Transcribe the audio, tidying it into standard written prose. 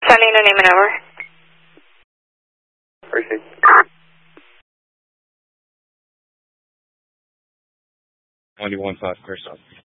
Salino, name and over. Appreciate it. 91.5, clear south.